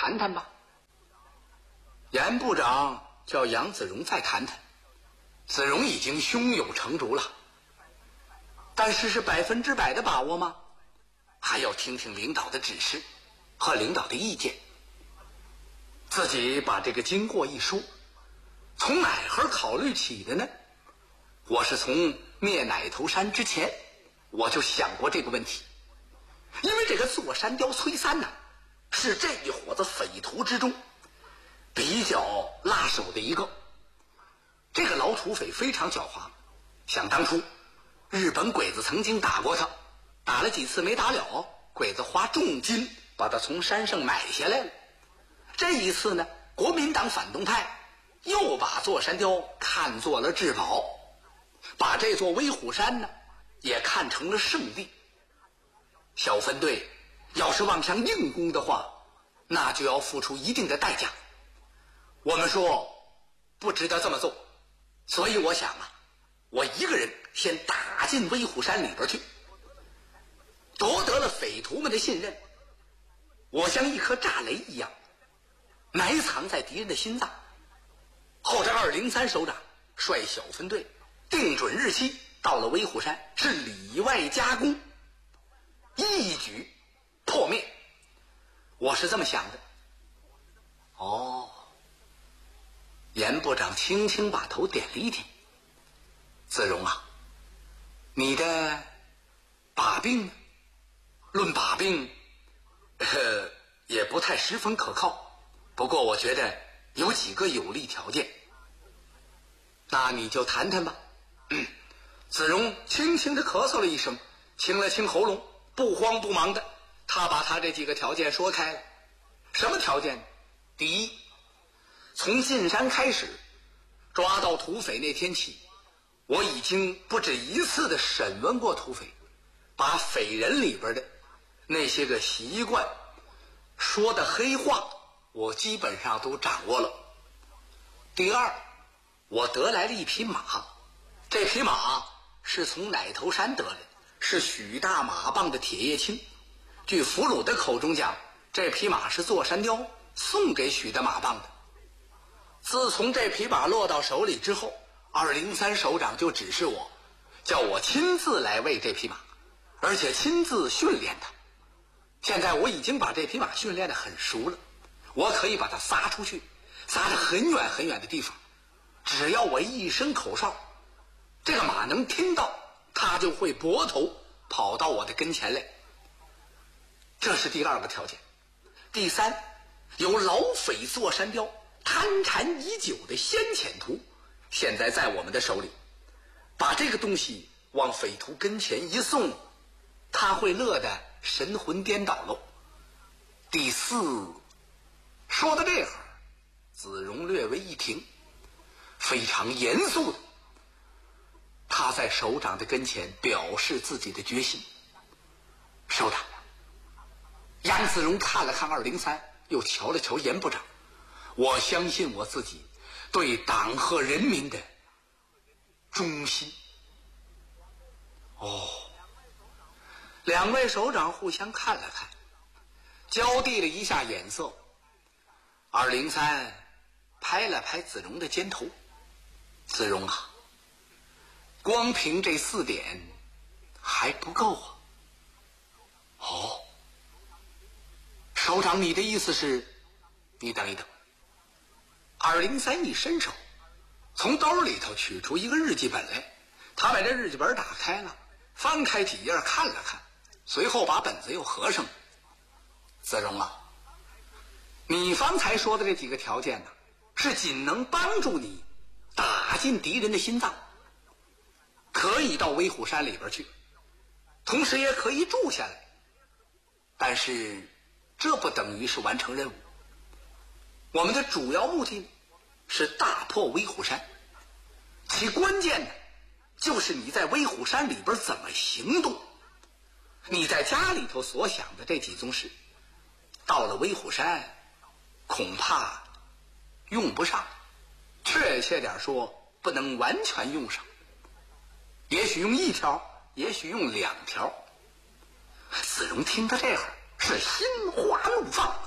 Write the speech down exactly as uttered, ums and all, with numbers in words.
谈谈吧。严部长叫杨子荣再谈谈，子荣已经胸有成竹了，但是是百分之百的把握吗？还要听听领导的指示和领导的意见。自己把这个经过一说，从哪儿考虑起的呢？我是从灭奶头山之前我就想过这个问题，因为这个座山雕崔三呢、啊，是这一伙子匪徒之中比较辣手的一个。这个老土匪非常狡猾，想当初日本鬼子曾经打过他，打了几次没打了，鬼子花重金把他从山上买下来了。这一次呢，国民党反动派又把座山雕看作了至宝，把这座威虎山呢也看成了圣地。小分队要是往上硬攻的话，那就要付出一定的代价。我们说不值得这么做，所以我想啊，我一个人先打进威虎山里边去，夺得了匪徒们的信任，我像一颗炸雷一样埋藏在敌人的心脏。后这二零三首长率小分队定准日期，到了威虎山，是里外夹攻，一举破灭。我是这么想的。哦，严部长轻轻把头点了一点。子荣啊，你的把柄呢？论把柄，呃，也不太十分可靠。不过我觉得有几个有利条件。那你就谈谈吧。嗯，子荣轻轻地咳嗽了一声，清了清喉咙，不慌不忙的，他把他这几个条件说开了。什么条件？第一，从进山开始抓到土匪那天起，我已经不止一次的审问过土匪，把匪人里边的那些个习惯说的黑话我基本上都掌握了。第二，我得来了一匹马，这匹马是从奶头山得来的，是许大马棒的铁叶青。据俘虏的口中讲，这匹马是座山雕送给许大马棒的。自从这匹马落到手里之后，二零三首长就指示我，叫我亲自来喂这匹马，而且亲自训练它。现在我已经把这匹马训练得很熟了，我可以把它撒出去，撒得很远很远的地方，只要我一声口哨，这个马能听到，它就会拨头跑到我的跟前来。这是第二个条件。第三，有老匪座山雕贪缠已久的先遣图，现在在我们的手里，把这个东西往匪徒跟前一送，他会乐得神魂颠倒喽。第四，说到这会儿，子荣略微一停，非常严肃的，他在首长的跟前表示自己的决心。首长，杨子荣看了看二零三，又瞧了瞧严部长，我相信我自己对党和人民的忠心。哦，两位首长互相看了看，交递了一下眼色。二零三拍了拍子荣的肩头，子荣啊，光凭这四点还不够啊。哦，首长，你的意思是？你等一等。二零三一伸手，从兜里头取出一个日记本来，他把这日记本打开了，翻开几页看了看，随后把本子又合上。子荣啊，你方才说的这几个条件呢，是仅能帮助你打进敌人的心脏，可以到威虎山里边去，同时也可以住下来，但是这不等于是完成任务。我们的主要目的是大破威虎山，其关键呢，就是你在威虎山里边怎么行动。你在家里头所想的这几宗事，到了威虎山恐怕用不上，确切点说，不能完全用上，也许用一条，也许用两条。子荣听到这会儿是心花怒放，